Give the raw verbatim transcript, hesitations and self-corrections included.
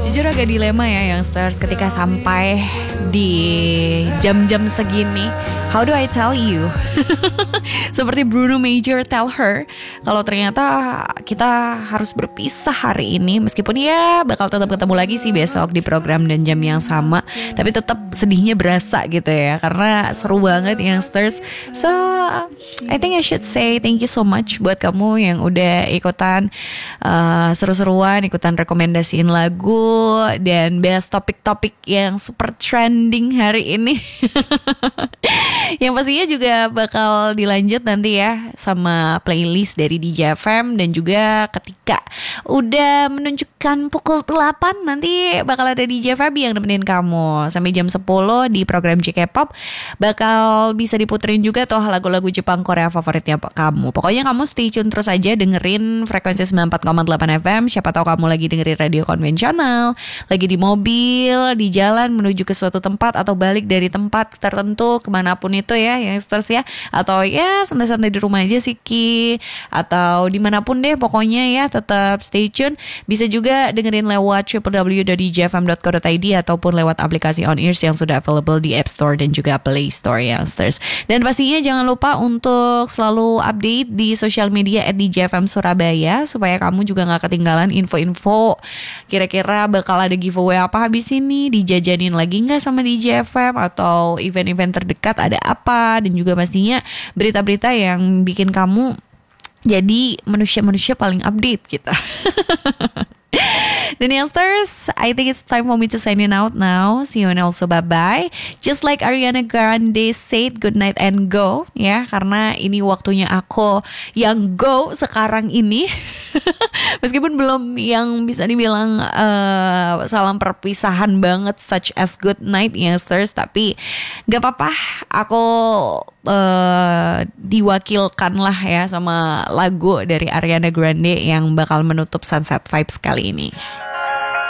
Jujur agak dilema ya youngsters ketika sampai di jam-jam segini. How do I tell you? Seperti Bruno Major tell her, kalau ternyata kita harus berpisah hari ini. Meskipun ya bakal tetap ketemu lagi sih besok di program dan jam yang sama, tapi tetap sedihnya berasa gitu ya, karena seru banget youngsters. So I think I should say thank you so much buat kamu yang udah ikutan uh, seru-seruan, ikutan rekomendasiin lagu dan bahas topik-topik yang super trending hari ini. Yang pastinya juga bakal dilanjut nanti ya sama playlist dari D J F M, dan juga ketika udah menunjukkan pukul delapan nanti bakal ada D J F M yang nemenin kamu sampai jam sepuluh di program J K-pop. Bakal bisa diputerin juga tuh lagu-lagu Jepang Korea favoritnya kamu. Pokoknya kamu stay tune terus aja dengerin frekuensi sembilan puluh empat koma delapan F M. Siapa tahu kamu lagi dengerin radio konvensional, lagi di mobil, di jalan menuju ke suatu tempat, atau balik dari tempat tertentu kemanapun itu ya youngsters ya. Atau ya santai-santai di rumah aja sih Ki, atau dimanapun deh pokoknya ya, tetap stay tune. Bisa juga dengerin lewat w w w dot d j f m dot co dot i d ataupun lewat aplikasi On Ears yang sudah available di App Store dan juga Play Store youngsters. Dan pastinya jangan lupa untuk selalu update di sosial media at D J F M Surabaya, supaya kamu juga gak ketinggalan info-info kira-kira bakal ada giveaway apa habis ini, dijajanin lagi gak sama D J F M, atau event-event terdekat ada apa, dan juga pastinya berita-berita yang bikin kamu jadi manusia-manusia paling update kita. Dan youngsters, I think it's time for me to sign out now. See you and also bye-bye. Just like Ariana Grande said, good night and go. Ya, karena ini waktunya aku yang go sekarang ini. Meskipun belum yang bisa dibilang uh, salam perpisahan banget, such as good night youngsters. Tapi gak apa-apa, aku uh, diwakilkan lah ya sama lagu dari Ariana Grande yang bakal menutup Sunset Vibes kali ini.